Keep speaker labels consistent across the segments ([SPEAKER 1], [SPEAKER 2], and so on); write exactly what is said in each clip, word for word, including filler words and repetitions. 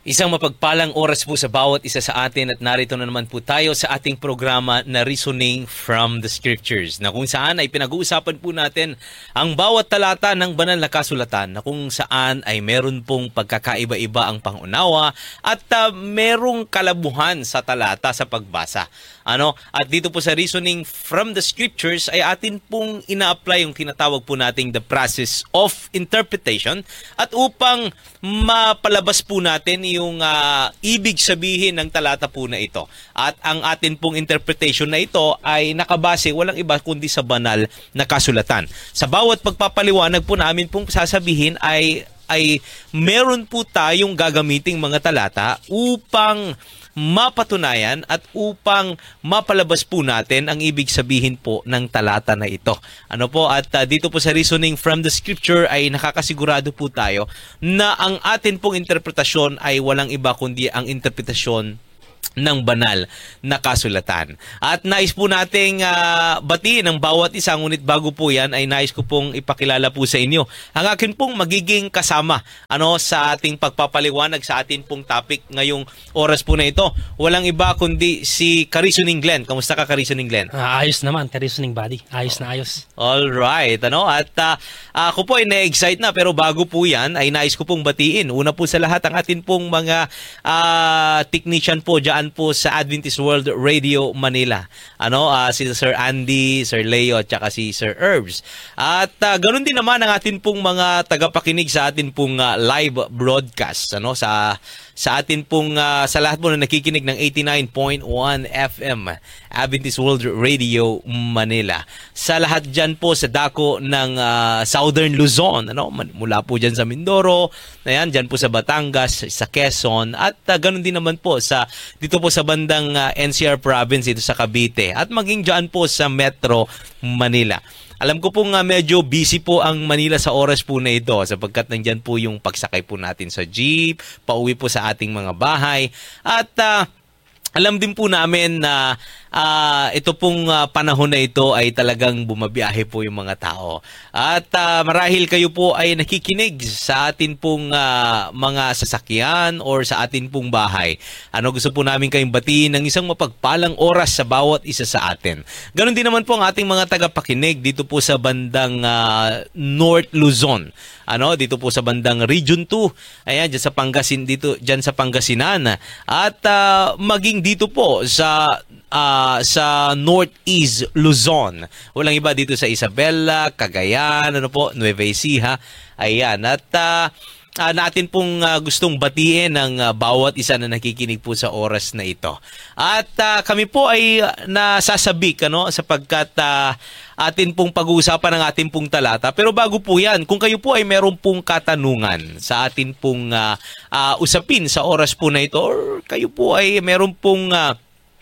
[SPEAKER 1] Isang mapagpalang oras po sa bawat isa sa atin at narito na naman po tayo sa ating programa na Reasoning from the Scriptures, na kung saan ay pinag-uusapan po natin ang bawat talata ng banal na kasulatan, na kung saan ay meron pong pagkakaiba-iba ang pangunawa at uh, merong kalabuhan sa talata sa pagbasa. Ano? At dito po sa Reasoning from the Scriptures ay atin pong ina-apply yung tinatawag po nating the process of interpretation, at upang mapalabas po natin yung uh, ibig sabihin ng talata po na ito. At ang atin pong interpretation na ito ay nakabase walang iba kundi sa banal na kasulatan. Sa bawat pagpapaliwanag po namin pong sasabihin ay ay meron po tayong gagamiting mga talata upang mapatunayan at upang mapalabas po natin ang ibig sabihin po ng talata na ito. Ano po, at uh, dito po sa Reasoning from the Scripture ay nakakasigurado po tayo na ang atin pong interpretasyon ay walang iba kundi ang interpretasyon ng banal na kasulatan. At nais po nating uh, batiin ang bawat isa, ngunit bago po yan ay nais ko pong ipakilala po sa inyo ang akin pong magiging kasama ano sa ating pagpapaliwanag sa atin pong topic ngayong oras po na ito. Walang iba kundi si Ka-Reasoning Glenn. Kamusta ka, Ka-Reasoning Glenn?
[SPEAKER 2] Uh, ayos naman, Ka-Reasoning Buddy. Ayos oh. na ayos.
[SPEAKER 1] Alright, ano? At uh, ako po ay na-excite na, pero bago po yan ay nais ko pong batiin. Una po sa lahat ang atin pong mga uh, technician po dyan po sa Adventist World Radio Manila. Ano, uh, si Sir Andy, Sir Leo, at saka si Sir Herbs. At uh, ganoon din naman ang atin pong mga tagapakinig sa atin pong uh, live broadcast, ano, sa sa atin pong uh, sa lahat po na nakikinig ng eighty-nine point one F M Adventist World Radio Manila. Sa lahat diyan po sa dako ng uh, Southern Luzon, ano, mula po diyan sa Mindoro, ayan, diyan po sa Batangas, sa Quezon, at uh, ganoon din naman po sa dito po sa bandang uh, N C R province dito sa Cavite, at maging diyan po sa Metro Manila. Alam ko pong uh, medyo busy po ang Manila sa oras po na ito sapagkat nandyan po yung pagsakay po natin sa jeep, pauwi po sa ating mga bahay. At uh, alam din po namin na uh, ito pong uh, panahon na ito ay talagang bumabiyahe po yung mga tao. At uh, marahil kayo po ay nakikinig sa atin pong uh, mga sasakyan or sa atin pong bahay. Ano, gusto po namin kayong batiin ng isang mapagpalang oras sa bawat isa sa atin. Ganon din naman po ang ating mga tagapakinig dito po sa bandang uh, North Luzon. Ano, dito po sa bandang Region two. Ayan, diyan sa Pangasin dito, diyan sa Pangasinan. At uh, maging dito po sa uh, sa Northeast Luzon. Walang iba dito sa Isabela, Cagayan, ano po, Nueva Ecija. Ayan, at uh, uh, natin pong uh, gustong batiin ng uh, bawat isa na nakikinig po sa oras na ito. At uh, kami po ay uh, nasasabik, ano, sapagkat uh, atin pong pag-uusapan ng atin pong talata. Pero bago po yan, kung kayo po ay meron pong katanungan sa atin pong uh, uh, usapin sa oras po na ito, or kayo po ay meron pong uh,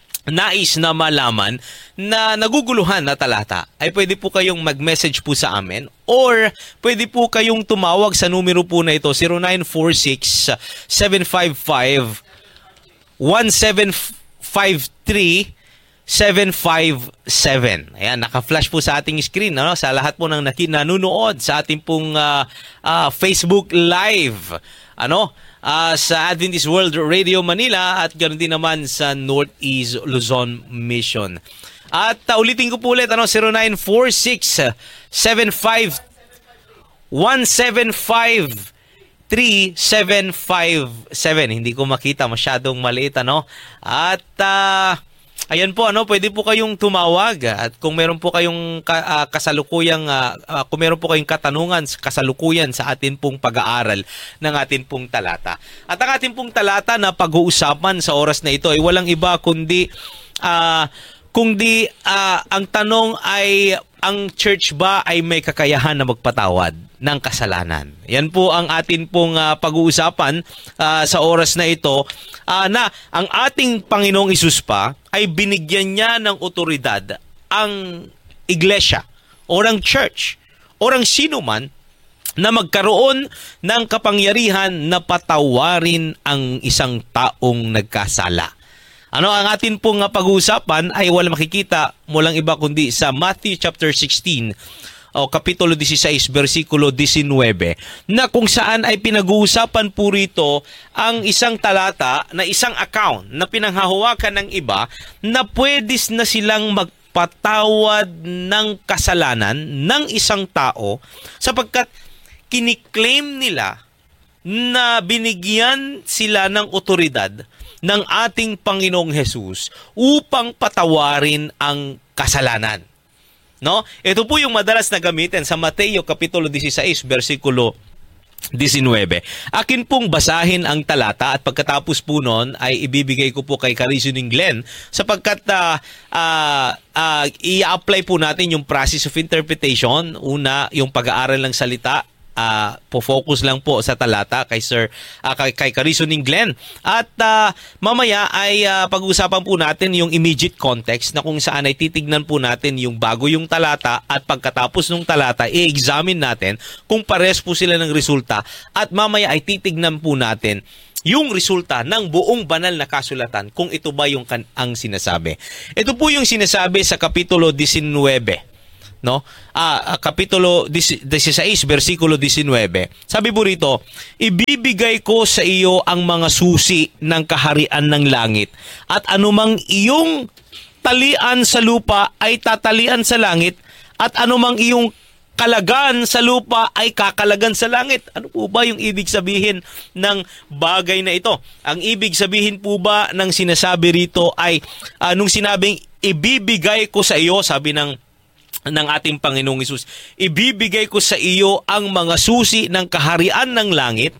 [SPEAKER 1] nais na malaman na naguguluhan na talata, ay pwede po kayong mag-message po sa amin, or pwede po kayong tumawag sa numero po na ito, zero nine four six, seven five five, one seven five three seven five seven. Ayan, naka-flash po sa ating screen, ano, sa lahat po ng nanonood sa ating pong uh, uh, Facebook Live, ano, uh, sa Adventist World Radio Manila, at ganoon din naman sa Northeast Luzon Mission. At uh, ulitin ko po ulit, ano, zero nine four six, seven five one seven five three seven five seven. Hindi ko makita, masyadong maliit, ano. At uh, ayan po, ano, pwede po kayong tumawag, at kung meron po kayong ka, uh, kasalukuyang uh, uh, kung meron po kayong katanungan kasalukuyan sa atin pong pag-aaral ng atin pong talata. At ang atin pong talata na pag-uusapan sa oras na ito ay walang iba kundi uh, kundi uh, ang tanong ay, ang church ba ay may kakayahan na magpatawad ng kasalanan? Yan po ang atin pong uh, pag-uusapan uh, sa oras na ito, uh, na ang ating Panginoong Hesus pa ay binigyan niya ng otoridad ang iglesia o ang church o ang sino man na magkaroon ng kapangyarihan na patawarin ang isang taong nagkasala. Ano ang atin pong pag-uusapan ay wala makikita mulang iba kundi sa Matthew chapter sixteen o Kapitulo sixteen, versikulo nineteen, na kung saan ay pinag-uusapan po rito ang isang talata na isang account na pinanghahawakan ng iba na pwede na silang magpatawad ng kasalanan ng isang tao sapagkat kiniklaim nila na binigyan sila ng otoridad ng ating Panginoong Hesus upang patawarin ang kasalanan. No? Ito po yung madalas na gamitin sa Mateo Kapitulo sixteen, versikulo nineteen. Akin pong basahin ang talata at pagkatapos po nun ay ibibigay ko po kay Ka-Reasoning Glenn sapagkat uh, uh, uh, i-apply po natin yung process of interpretation. Una, yung pag-aaral ng salita. Uh, po-focus lang po sa talata kay Sir uh, kay, kay Ka-Reasoning Glenn. At uh, mamaya ay uh, pag-usapan po natin yung immediate context na kung saan ay titignan po natin yung bago yung talata at pagkatapos ng talata i-examine natin kung pares po sila ng resulta at mamaya ay titignan po natin yung resulta ng buong banal na kasulatan kung ito ba yung kan- ang sinasabi. Ito po yung sinasabi sa Kapitulo nineteen. No? Ah, Kapitulo sixteen, versikulo nineteen. Sabi po rito, ibibigay ko sa iyo ang mga susi ng kaharian ng langit at anumang iyong talian sa lupa ay tatalian sa langit at anumang iyong kalagan sa lupa ay kakalagan sa langit. Ano po ba yung ibig sabihin ng bagay na ito? Ang ibig sabihin po ba ng sinasabi rito ay uh, nung sinabing ibibigay ko sa iyo, sabi ng ng ating Panginoong Hesus, ibibigay ko sa iyo ang mga susi ng kaharian ng langit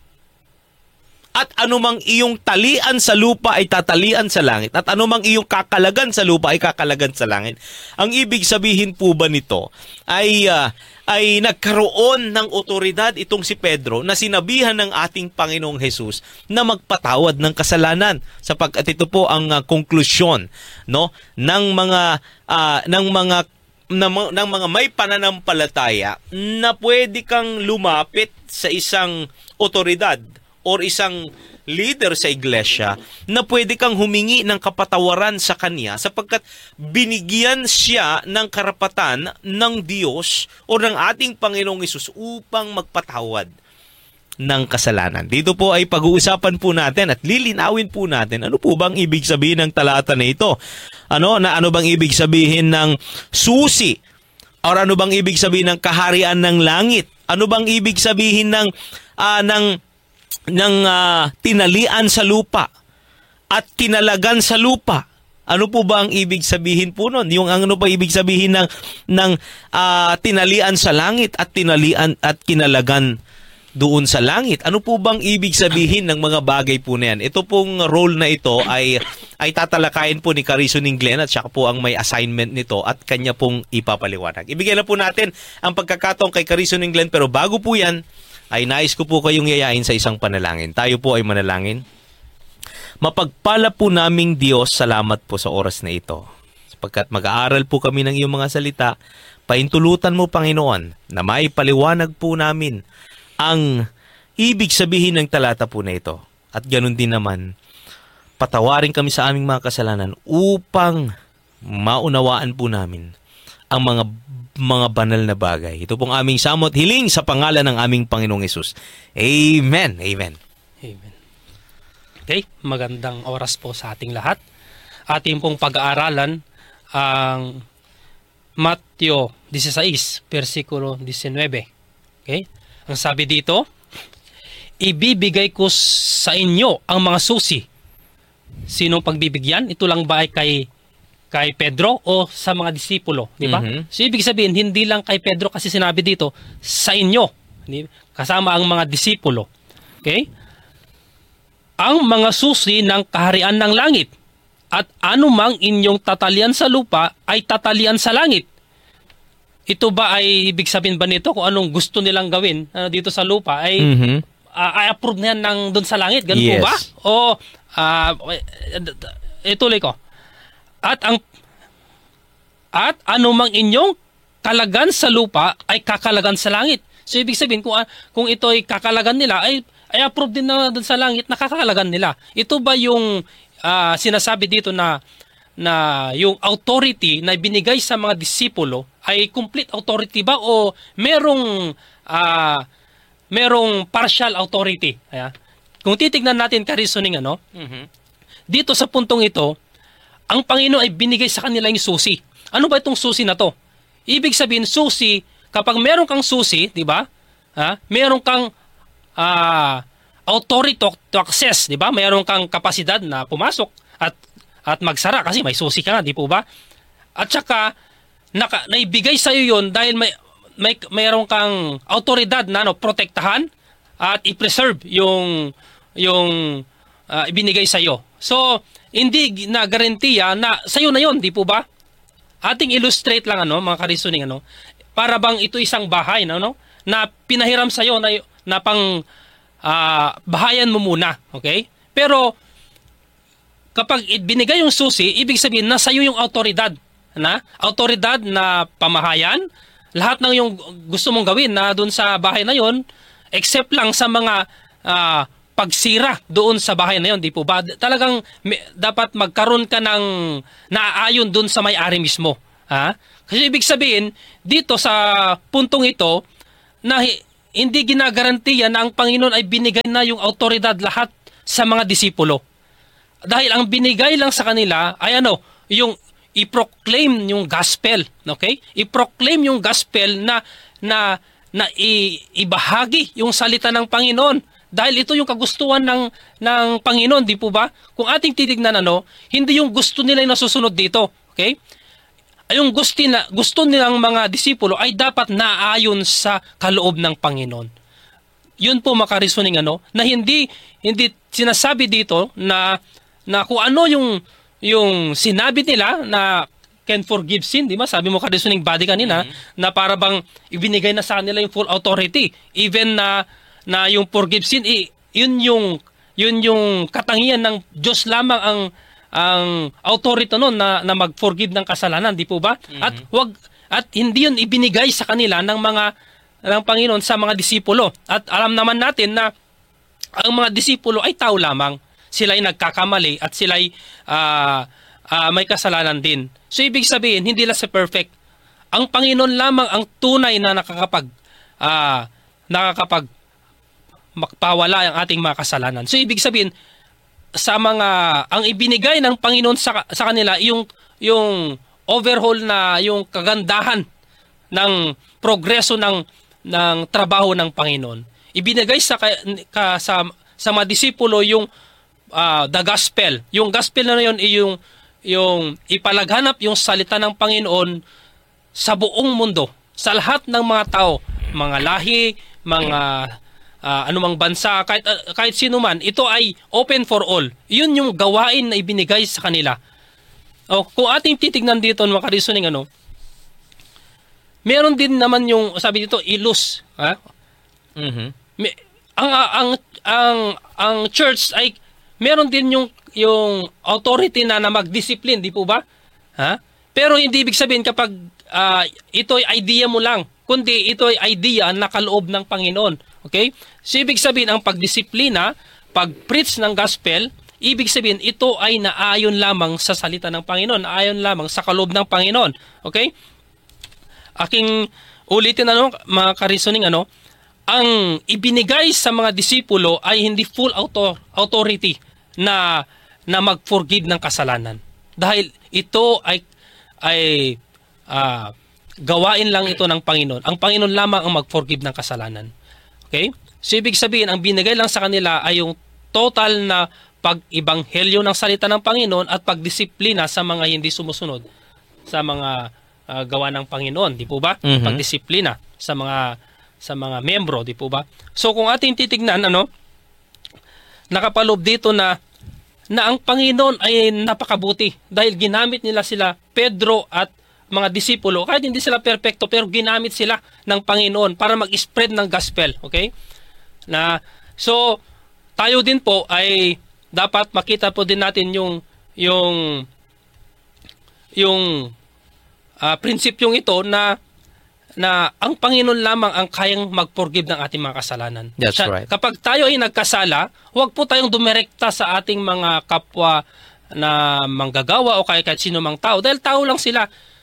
[SPEAKER 1] at anumang iyong talian sa lupa ay tatalian sa langit at anumang iyong kakalagan sa lupa ay kakalagan sa langit. Ang ibig sabihin po ba nito ay uh, ay nagkaroon ng otoridad itong si Pedro na sinabihan ng ating Panginoong Hesus na magpatawad ng kasalanan sapagkat ito po ang uh, konklusyon, no, ng mga uh, ng mga ng, ng mga may pananampalataya na pwede kang lumapit sa isang otoridad or isang leader sa iglesia na pwede kang humingi ng kapatawaran sa kanya sapagkat binigyan siya ng karapatan ng Diyos o ng ating Panginoong Hesus upang magpatawad ng kasalanan. Dito po ay pag-uusapan po natin at lilinawin po natin ano po bang ibig sabihin ng talata na ito. Ano na ano bang ibig sabihin ng susi? O ano bang ibig sabihin ng kaharian ng langit? Ano bang ibig sabihin ng uh, ng ng uh, tinalian sa lupa at tinalagan sa lupa? Ano po ba ang ibig sabihin po nun? Yung ano pa ibig sabihin ng ng uh, tinalian sa langit at tinalian at kinalagan doon sa langit? Ano po bang ibig sabihin ng mga bagay po na yan? Ito pong role na ito ay ay tatalakayin po ni Ka-Reasoning Glenn at siya po ang may assignment nito at kanya pong ipapaliwanag. Ibigyan na po natin ang pagkakataon kay Ka-Reasoning Glenn pero bago po yan ay nais ko po kayong yayain sa isang panalangin. Tayo po ay manalangin. Mapagpala po naming Diyos, salamat po sa oras na ito. Sapagkat mag-aaral po kami ng iyong mga salita, paintulutan mo Panginoon na may paliwanag po namin ang ibig sabihin ng talata po na ito. At ganun din naman, patawarin kami sa aming mga kasalanan upang maunawaan po namin ang mga mga banal na bagay. Ito pong aming samot hiling sa pangalan ng aming Panginoong Hesus. Amen. Amen.
[SPEAKER 2] Amen. Okay, magandang oras po sa ating lahat. Ating pong pag-aaralan ang Mateo sixteen, versikulo nineteen. Okay? Ang sabi dito, ibibigay ko sa inyo ang mga susi. Sinong pagbibigyan? Ito lang ba ay kay kay Pedro o sa mga disipulo, di ba? Mm-hmm. So ibig sabihin hindi lang kay Pedro kasi sinabi dito sa inyo, kasama ang mga disipulo. Okay? Ang mga susi ng kaharian ng langit at anumang inyong tatalian sa lupa ay tatalian sa langit. Ito ba ay ibig sabihin ba nito kung anong gusto nilang gawin uh, dito sa lupa ay mm-hmm. uh, ay approve na yan ng doon sa langit? Ganun yes. po ba? O uh, ituloy ko. At ang at anumang inyong kalagan sa lupa ay kakalagan sa langit. So ibig sabihin kung kung ito ay kakalagan nila ay ay approve din na doon sa langit na kakalagan nila. Ito ba yung uh, sinasabi dito na na yung authority na binigay sa mga disipulo ay complete authority ba o merong uh, merong partial authority? Ayan. Kung titignan natin ka-reasoning, ano,
[SPEAKER 1] Mhm.
[SPEAKER 2] dito sa puntong ito, ang Panginoon ay binigay sa kanila yung susi. Ano ba itong susi na to? Ibig sabihin, susi, kapag meron kang susi, di ba? Ha? Meron kang uh, authority to, to access, di ba? Meron kang kapasidad na pumasok at at magsara kasi may susi ka nga, di po ba? At saka, naka, naibigay sa iyo yun dahil may, may mayroon kang autoridad na no, protektahan at i-preserve yung yung uh, ibinigay sa iyo. So, hindi na garantiya na sa iyo na yon, di po ba? Ating illustrate lang ano, mga ka-reasoning ano, para bang ito isang bahay no, no na pinahiram sa iyo na na pang uh, bahayan mo muna, okay? Pero kapag binigay yung susi, ibig sabihin na sa iyo yung autoridad, na autoridad na pamahayan, lahat ng yung gusto mong gawin na doon sa bahay na yon, except lang sa mga uh, pagsira doon sa bahay na yon, di po ba? Talagang may, dapat magkaroon ka ng naaayon doon sa may-ari mismo. Ha? Kasi ibig sabihin, dito sa puntong ito, na hindi ginagarantiya na ang Panginoon ay binigay na yung autoridad lahat sa mga disipulo. Dahil ang binigay lang sa kanila ay ano, yung i-proclaim yung gospel, okay? I-proclaim yung gospel na na na i- ibahagi yung salita ng Panginoon. Dahil ito yung kagustuhan ng ng Panginoon, di po ba? Kung ating titignan ano, hindi yung gusto nila yung nasusunod dito, okay? Yung gusto na gusto nilang mga disipulo ay dapat naayon sa kaloob ng Panginoon. Yun po maka-reasoning ano, na hindi hindi sinasabi dito na na kung ano yung yung sinabi nila na can forgive sin, di ba? Sabi mo ka-reasoning body kanina, mm-hmm. na para bang ibinigay na sa kanila yung full authority. Even na na yung forgive sin, eh, yun yung yun yung katangian ng Diyos lamang ang ang authority noon na na mag-forgive ng kasalanan, di po ba? Mm-hmm. At wag at hindi yun ibinigay sa kanila ng mga ng Panginoon sa mga disipulo. At alam naman natin na ang mga disipulo ay tao lamang. Sila ay nagkakamali at sila ay uh, uh, may kasalanan din. So ibig sabihin, hindi lang sa perfect. Ang Panginoon lamang ang tunay na nakakapag uh, nakakapag makpawala ang ating mga kasalanan. So ibig sabihin, sa mga ang ibinigay ng Panginoon sa, sa kanila yung yung overhaul na yung kagandahan ng progreso ng ng trabaho ng Panginoon. Ibinigay sa ka, ka, sa sa mga disipulo yung Uh, the gospel. Yung gospel na yun ay yung, yung ipalaghanap yung salita ng Panginoon sa buong mundo. Sa lahat ng mga tao, mga lahi, mga uh, anumang bansa, kahit, uh, kahit sino man, ito ay open for all. Yun yung gawain na ibinigay sa kanila. O, kung ating titignan dito, mga ka-reasoning, ano, meron din naman yung, sabi dito, ilus. Ha?
[SPEAKER 1] Mm-hmm.
[SPEAKER 2] May, ang, ang, ang, ang church ay meron din yung yung authority na, na mag-discipline, di po ba? Ha? Pero hindi ibig sabihin kapag uh, ito ay idea mo lang, kundi ito ay idea na kaloob ng Panginoon. Okay? So ibig sabihin ang pagdisiplina, pag-preach ng gospel, ibig sabihin ito ay naayon lamang sa salita ng Panginoon, naayon lamang sa kaloob ng Panginoon. Okay? Aking ulitin ano, mga ka-reasoning ano, ang ibinigay sa mga disipulo ay hindi full author, authority na na mag-forgive ng kasalanan. Dahil ito ay ay uh, gawain lang ito ng Panginoon. Ang Panginoon lamang ang mag-forgive ng kasalanan. Okay? So ibig sabihin, ang binigay lang sa kanila ay yung total na pag-ibanghelyo ng salita ng Panginoon at pagdisiplina sa mga hindi sumusunod sa mga uh, gawa ng Panginoon, di po ba? Mm-hmm. Pagdisiplina sa mga sa mga membro, di po ba? So kung ating titignan ano, nakapaloob dito na na ang Panginoon ay napakabuti dahil ginamit nila sila Pedro at mga disipulo, kahit hindi sila perpekto pero ginamit sila ng Panginoon para mag-spread ng gospel, okay? Na so tayo din po ay dapat makita po din natin yung yung yung uh, prinsipyong ito na na ang Panginoon lamang ang kayang mag-forgive ng ating mga kasalanan.
[SPEAKER 1] That's
[SPEAKER 2] Siya,
[SPEAKER 1] right.
[SPEAKER 2] Kapag tayo ay nagkasala, huwag po tayong dumirekta sa ating mga kapwa na manggagawa o kahit, kahit sino mang tao. Dahil tao lang sila.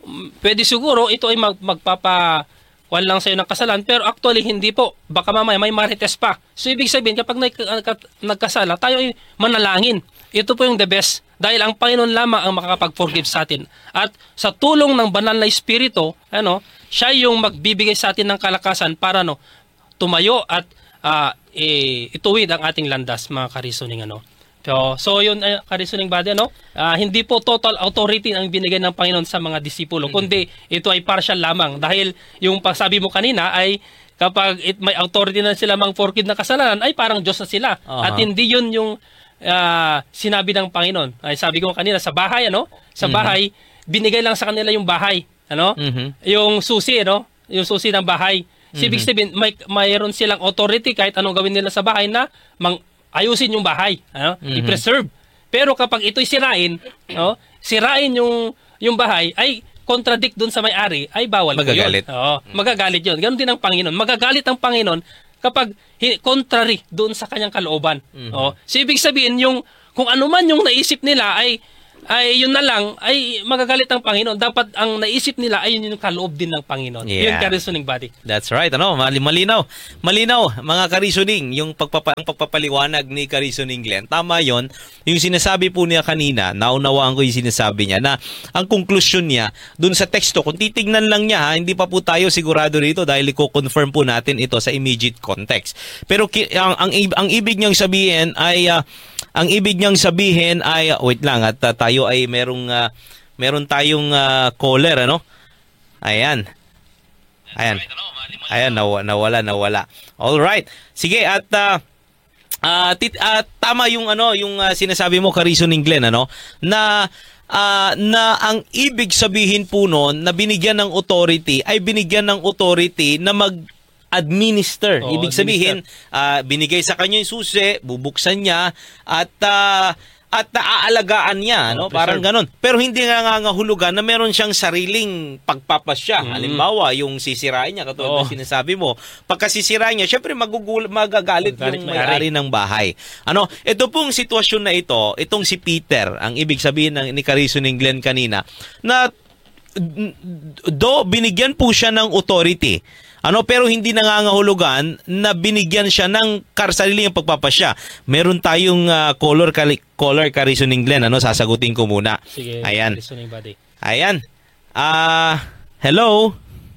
[SPEAKER 2] mm, pwede siguro ito ay mag, magpapa wala lang sa'yo ng kasalan, pero actually hindi po. Baka mamaya may marites pa. So ibig sabihin, kapag nag- nagkasala, tayo ay manalangin. Ito po yung the best. Dahil ang Panginoon lamang ang makakapag-forgive sa atin. At sa tulong ng banal na Espiritu, ano, siya yung magbibigay sa atin ng kalakasan para no, tumayo at uh, e, ituwid ang ating landas, mga karisoning ano. So, so yun, uh, karisoning body, ano? Uh, hindi po total authority ang binigay ng Panginoon sa mga disipulo, mm-hmm. kundi ito ay partial lamang. Dahil yung pagsabi mo kanina ay kapag it, may authority na sila mang forgive na kasalanan, ay parang Diyos na sila. Uh-huh. At hindi yun yung uh, sinabi ng Panginoon. Ay sabi ko kanina, sa bahay, ano? Sa bahay, mm-hmm. binigay lang sa kanila yung bahay. Ano? Mm-hmm. Yung susi, ano? Yung susi ng bahay. Mm-hmm. Ibig sabihin, may, mayroon silang authority kahit anong gawin nila sa bahay na mang ayusin yung bahay, ano? Mm-hmm. I-preserve. Pero kapag ito'y sirain, no? Sirain yung yung bahay ay contradict doon sa may-ari, ay bawal
[SPEAKER 1] magagalit.
[SPEAKER 2] yun. Oo, magagalit yun. Ganon din ang Panginoon. Magagalit ang Panginoon kapag contrary doon sa kanyang kalooban. Mm-hmm. Oo. So ibig sabihin yung kung ano man yung naisip nila ay ay yun na lang, ay magagalit ang Panginoon. Dapat ang naisip nila ay yun yung kaloob din ng Panginoon. Yeah. Yun ka-reasoning body.
[SPEAKER 1] That's right. Ano, malinaw. Malinaw, mga ka-reasoning, yung pagpapa, ang pagpapaliwanag ni ka-reasoning Glenn. Tama yon. Yung sinasabi po niya kanina, naunawaan ko yung sinasabi niya, na ang conclusion niya, dun sa teksto, kung titignan lang niya, ha, hindi pa po tayo sigurado rito dahil i-confirm po natin ito sa immediate context. Pero ang, ang, ang ibig niyang sabihin ay, uh, ang ibig niyang sabihin ay, wait lang, at uh, tayo ay merong, uh, meron tayong uh, caller, ano? Ayan. Ayan. Ayan, naw- nawala, nawala. Alright. Sige, at uh, uh, tit- uh, tama yung, ano, yung uh, sinasabi mo, ka-reasoning Glenn, ano? Na, uh, na ang ibig sabihin po noon na binigyan ng authority ay binigyan ng authority na mag administer. Oh, ibig sabihin, uh, binigay sa kanya yung susi, bubuksan niya, at uh, at naaalagaan niya, oh, no? Parang ganun. Pero hindi nga nangangahulugan na meron siyang sariling pagpapasya. Mm-hmm. Halimbawa, yung sisirain niya, katulad oh. ng sinasabi mo, pagka sisirain niya, syempre magugul- magagalit Magalit yung may-ari ng bahay. Ano, ito pong sitwasyon na ito, itong si Peter, ang ibig sabihin ng ni ka-reasoning Glenn kanina, na do binigyan po siya ng authority. Ano, pero hindi nangangahulugan na binigyan siya ng karsariling pagpapasya. Meron tayong uh, caller caller ka-reasoning Glenn, ano, sasagutin ko muna.
[SPEAKER 2] Sige,
[SPEAKER 1] ayan.
[SPEAKER 2] Reasoning body.
[SPEAKER 1] Ayan. Ah, uh, hello.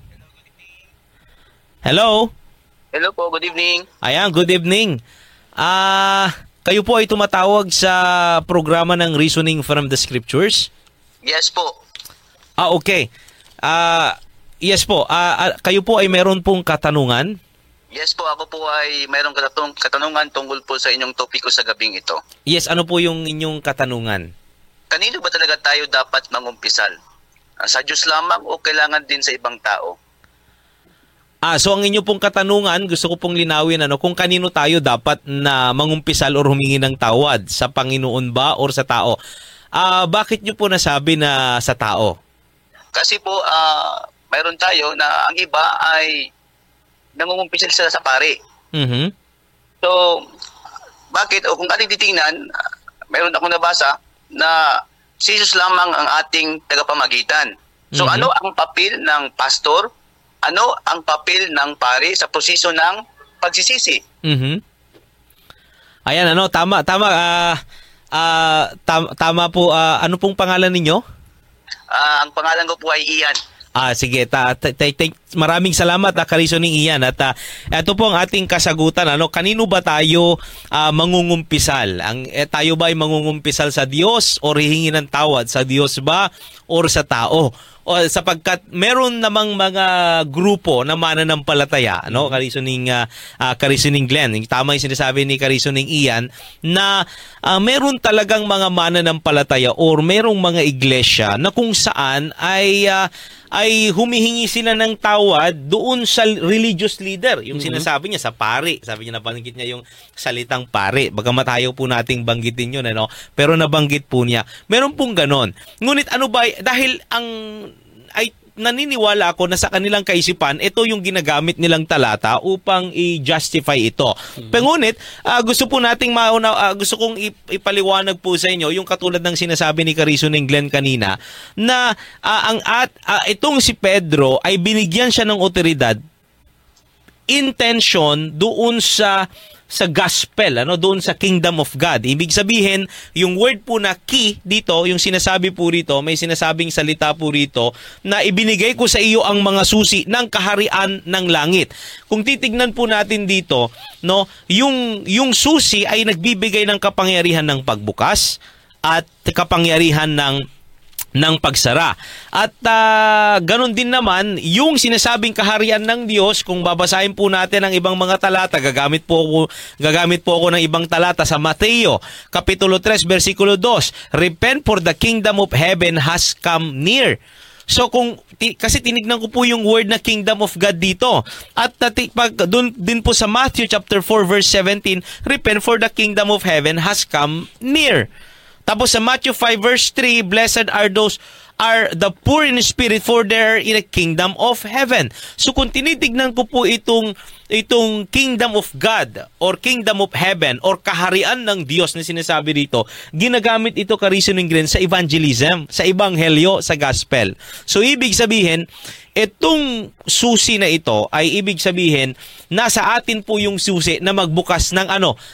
[SPEAKER 1] Hello.
[SPEAKER 3] Hello po, good evening.
[SPEAKER 1] Ayan, good evening. Ah, uh, kayo po ay tumatawag sa programa ng Reasoning from the Scriptures?
[SPEAKER 3] Yes po.
[SPEAKER 1] Ah, okay. Ah, uh, Yes po. Uh, uh, kayo po ay meron pong katanungan?
[SPEAKER 3] Yes po, ako po ay mayroong katanung- katanungan tungkol po sa inyong topiko sa gabing ito.
[SPEAKER 1] Yes, ano po yung inyong katanungan?
[SPEAKER 3] Kanino ba talaga tayo dapat mangumpisal? Sa Diyos lamang o kailangan din sa ibang tao?
[SPEAKER 1] Ah, so ang inyo pong katanungan, gusto ko pong linawin, ano, kung kanino tayo dapat na mangumpisal o humingi ng tawad, sa Panginoon ba o sa tao? Ah, bakit nyo po nasabi na sa tao?
[SPEAKER 3] Kasi po, ah... Uh, mayroon tayo na ang iba ay nangungumpisal sila sa pare.
[SPEAKER 1] Mm-hmm.
[SPEAKER 3] So, bakit? O kung ating titingnan, mayroon akong nabasa na si Jesus lamang ang ating tagapamagitan. So, mm-hmm. ano ang papel ng pastor? Ano ang papel ng pare sa proseso ng pagsisisi?
[SPEAKER 1] Mm-hmm. Ayan, ano, tama, tama, uh, uh, tam- tama po, uh, ano pong pangalan ninyo?
[SPEAKER 3] Uh, ang pangalan ko po ay Ian.
[SPEAKER 1] Ah, sige, ta, ta, ta, ta, maraming salamat, ah, ka-reasoning Ian. At uh, ito po ang ating kasagutan. Ano, kanino ba tayo uh, mangungumpisal? Ang, eh, tayo ba ay mangungumpisal sa Diyos o hihingi ng tawad? Sa Diyos ba o sa tao? O sapagkat meron namang mga grupo na mananampalataya, no, ka-reasoning uh, uh, ka-reasoning Glenn. Tama yung sinasabi ni ka-reasoning Ian na uh, meron talagang mga mananampalataya or merong mga iglesia na kung saan ay uh, ay humihingi sila ng tawad doon sa religious leader. Yung mm-hmm. sinasabi niya sa pare. Sabi niya, nabanggit niya yung salitang pare. Bagamat ayaw po nating banggitin yun, ano? Pero nabanggit po niya. Meron pong ganon. Ngunit ano ba, dahil ang ay naniniwala ako na sa kanilang kaisipan, ito yung ginagamit nilang talata upang i-justify ito. Mm-hmm. Pengunit, uh, gusto po nating mauna, uh, gusto kong ip- ipaliwanag po sa inyo yung katulad ng sinasabi ni Carrizo ng Glenn kanina, na uh, ang at uh, itong si Pedro ay binigyan siya ng otoridad, intention doon sa sa gospel, ano, doon sa kingdom of God. Ibig sabihin, yung word po na key dito, yung sinasabi po rito, may sinasabing salita po rito, na ibinigay ko sa iyo ang mga susi ng kaharian ng langit. Kung titignan po natin dito, no, yung, yung susi ay nagbibigay ng kapangyarihan ng pagbukas at kapangyarihan ng ng pagsara. At uh, ganun din naman, yung sinasabing kaharian ng Diyos, kung babasahin po natin ang ibang mga talata, gagamit po ako, gagamit po ako ng ibang talata sa Mateo, Kapitulo three, versikulo two, repent for the kingdom of heaven has come near. So kung ti, kasi tinignan ko po yung word na kingdom of God dito. At tati, pag doon din po sa Matthew chapter four verse seventeen, repent for the kingdom of heaven has come near. Tapos sa Matthew five verse three, blessed are those are the poor in spirit, for they are in the kingdom of heaven. So kung tinitignan ko po itong itong kingdom of God or kingdom of heaven or kaharian ng Diyos na sinasabi dito, ginagamit ito Carrizo ng Glenn sa evangelism, sa ebanghelyo, sa gospel. So ibig sabihin, itong susi na ito ay ibig sabihin nasa atin po yung susi na magbukas ng ano,